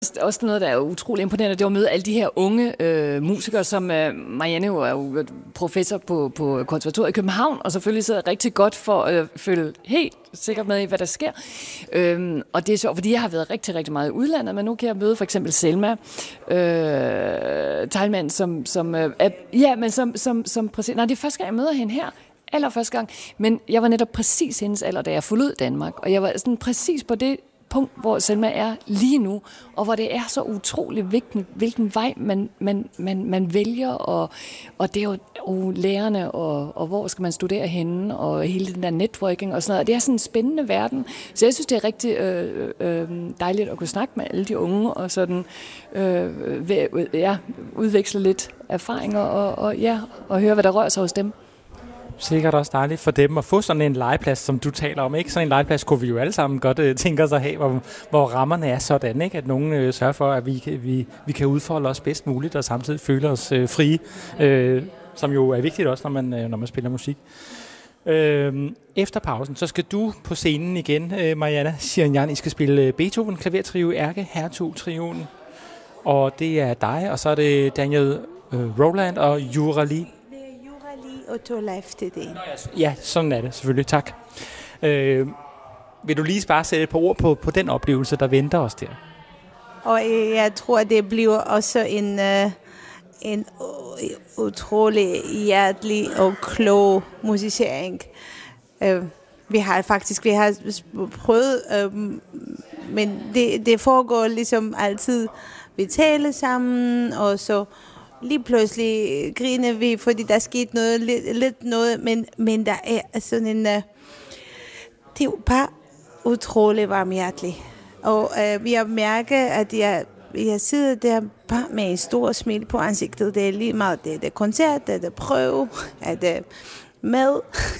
også noget, der er utrolig imponerende, det var at møde alle de her unge musikere, som Marianne jo er jo professor på konservatoriet i København, og selvfølgelig sidder rigtig godt for at følge helt sikkert med i, hvad der sker. Og det er sjovt, fordi jeg har været rigtig, rigtig meget i udlandet, men nu kan jeg møde for eksempel Selma Teilmann, som præcis... Nej, det er første gang, jeg møder hende her. Allerførste gang. Men jeg var netop præcis hendes alder, da jeg forlod Danmark, og jeg var sådan præcis på det punkt, hvor Selma er lige nu, og hvor det er så utrolig vigtigt, hvilken vej man vælger, og det er jo lærerne, og hvor skal man studere henne, og hele den der networking og sådan noget. Det er sådan en spændende verden, så jeg synes, det er rigtig dejligt at kunne snakke med alle de unge, og sådan udveksle lidt erfaringer, og høre, hvad der rører sig hos dem. Sikkert også dejligt for dem at få sådan en legeplads, som du taler om. Ikke? Sådan en legeplads kunne vi jo alle sammen godt tænke os at have, hvor rammerne er sådan, ikke? At nogen sørger for, at vi kan udfolde os bedst muligt, og samtidig føle os frie, som jo er vigtigt også, når man spiller musik. Efter pausen, så skal du på scenen igen, Marianne Sirian. I skal spille Beethoven, klavertrio, Erke, Hertug-trioen. Og det er dig, og så er det Daniel Roland og Jurali. Og to live til det. Ja, sådan er det selvfølgelig. Tak. Vil du lige bare sætte et par ord på den oplevelse, der venter os der? Og jeg tror, det bliver også en utrolig hjertelig og klog musicering. Vi har prøvet, men det foregår ligesom altid. Vi taler sammen, og så lige pludselig griner vi, fordi der er sket noget, men der er sådan en... det er jo bare utrolig varmhjerteligt. Og vi har mærket, at jeg sidder der bare med en stor smil på ansigtet. Det er lige meget, det er koncert, det er prøve, det er mad.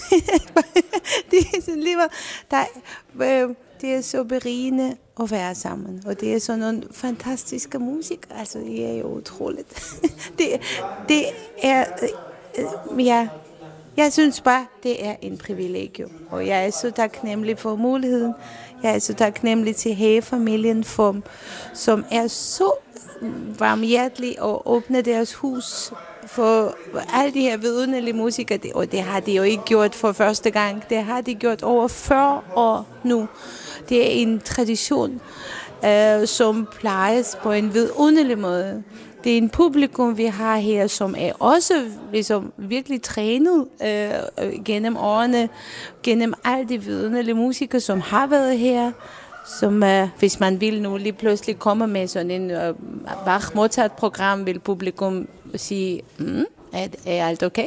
Det er sådan lige meget... Det er så berigende at være sammen, og det er sådan nogle fantastiske musik. Altså, det er jo utroligt. det er, ja, jeg synes bare, det er en privilegium, og jeg er så taknemmelig for muligheden. Jeg er så taknemmelig til Hage-familien, som er så varmhjertelig og åbner deres hus for alle de her vidunderlige musikere, og det har de jo ikke gjort for første gang. Det har de gjort over 40 år nu. Det er en tradition, som plejes på en vidunderlig måde. Det er en publikum, vi har her, som er også ligesom virkelig trænet gennem årene, gennem alle de vidunderlige musikere, som har været her, som hvis man vil nu lige pludselig komme med sådan en Bach-Mozart-program, vil publikum sige, er alt okay?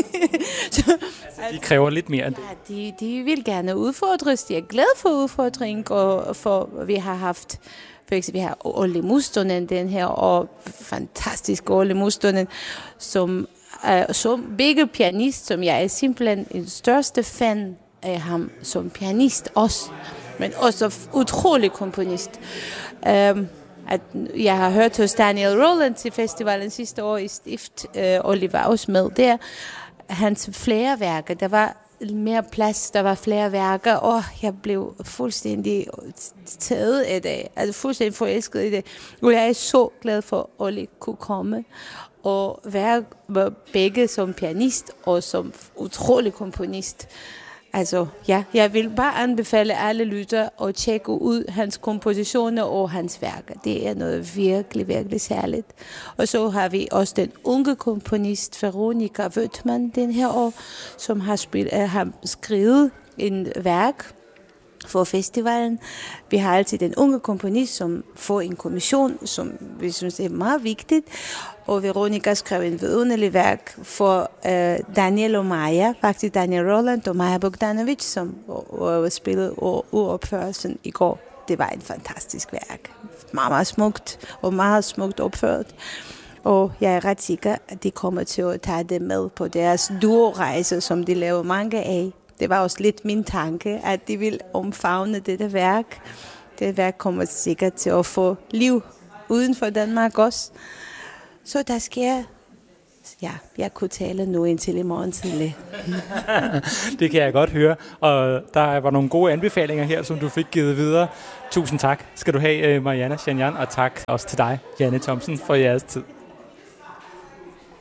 De kræver lidt mere end det. Ja, de vil gerne udfordres. De er glade for udfordring, og for vi har haft, for eksempel vi har Olli Mustonen, den her, og fantastisk Olli Mustonen, som begge pianist, som jeg er simpelthen en største fan af ham som pianist også, men også utrolig komponist. At jeg har hørt hos Daniel Roland til festivalen sidste år i Stift, Olli var også med der. Hans flere værker, der var mere plads, der var flere værker, og jeg blev fuldstændig taget af det, altså fuldstændig forelsket i det. Og jeg er så glad for, at Olli kunne komme og være begge som pianist og som utrolig komponist. Altså, ja, jeg vil bare anbefale alle lytter at tjekke ud hans kompositioner og hans værker. Det er noget virkelig, virkelig særligt. Og så har vi også den unge komponist Veronika Wöthmann den her år, som har skrevet en værk for festivalen. Vi har altid den unge komponist, som får en kommission, som vi synes er meget vigtigt. Og Veronika skrev en vidunderlig værk for Daniel og Maja, faktisk Daniel Roland og Maja Bogdanovic, som spillede uropførelsen i går. Det var en fantastisk værk. Meget, meget smukt og meget smukt opført. Og jeg er ret sikker, at de kommer til at tage det med på deres duo-rejse, som de laver mange af. Det var også lidt min tanke, at de vil omfavne dette værk. Det værk kommer sikkert til at få liv uden for Danmark også. Så der sker jeg kunne tale nu indtil i morgen tidlig. Det kan jeg godt høre, og der var nogle gode anbefalinger her, som du fik givet videre. Tusind tak skal du have, Mariana Shanyan, og tak også til dig, Janne Thomsen, for jeres tid.